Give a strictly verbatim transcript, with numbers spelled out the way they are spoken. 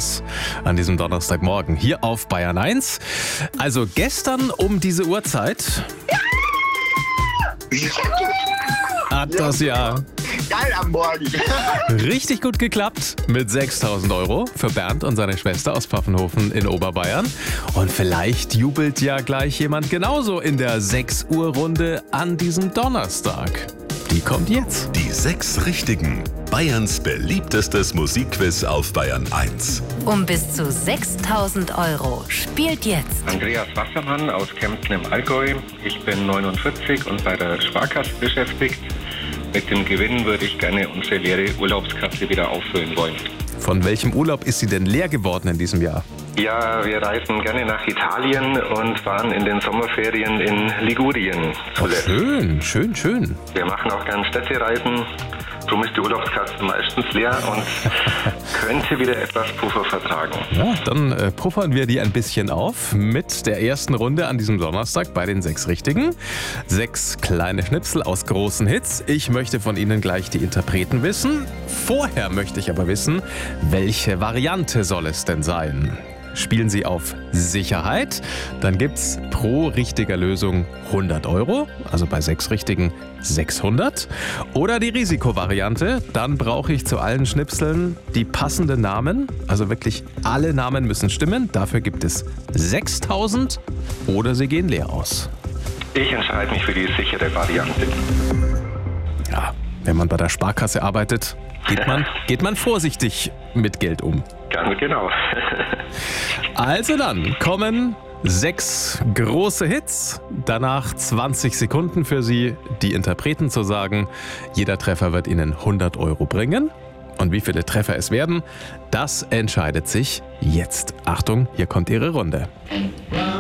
das an diesem Donnerstagmorgen hier auf Bayern eins. Also gestern um diese Uhrzeit hat das ja Geil am Morgen. richtig gut geklappt mit sechstausend Euro für Bernd und seine Schwester aus Pfaffenhofen in Oberbayern. Und vielleicht jubelt ja gleich jemand genauso in der sechs Uhr Runde an diesem Donnerstag. Die kommt jetzt. Die sechs Richtigen. Bayerns beliebtestes Musikquiz auf Bayern eins. Um bis zu sechstausend Euro. Spielt jetzt. Andreas Wassermann aus Kempten im Allgäu. Ich bin neunundvierzig und bei der Sparkasse beschäftigt. Mit dem Gewinn würde ich gerne unsere leere Urlaubskasse wieder auffüllen wollen. Von welchem Urlaub ist sie denn leer geworden in diesem Jahr? Ja, wir reisen gerne nach Italien und waren in den Sommerferien in Ligurien zuletzt. Schön, schön, schön. Wir machen auch gerne Städtereisen. Darum ist die Urlaubskasse meistens leer und könnte wieder etwas Puffer vertragen. Ja, dann äh, puffern wir die ein bisschen auf mit der ersten Runde an diesem Donnerstag bei den sechs Richtigen. Sechs kleine Schnipsel aus großen Hits. Ich möchte von Ihnen gleich die Interpreten wissen. Vorher möchte ich aber wissen, welche Variante soll es denn sein? Spielen Sie auf Sicherheit, dann gibt's pro richtiger Lösung hundert Euro, also bei sechs Richtigen sechshundert. Oder die Risikovariante, dann brauche ich zu allen Schnipseln die passenden Namen, also wirklich alle Namen müssen stimmen. Dafür gibt es sechstausend oder sie gehen leer aus. Ich entscheide mich für die sichere Variante. Ja, wenn man bei der Sparkasse arbeitet, geht man, geht man vorsichtig mit Geld um. Ganz genau. Also dann kommen sechs große Hits, danach zwanzig Sekunden für Sie, die Interpreten zu sagen. Jeder Treffer wird Ihnen hundert Euro bringen. Und wie viele Treffer es werden, das entscheidet sich jetzt. Achtung, hier kommt Ihre Runde.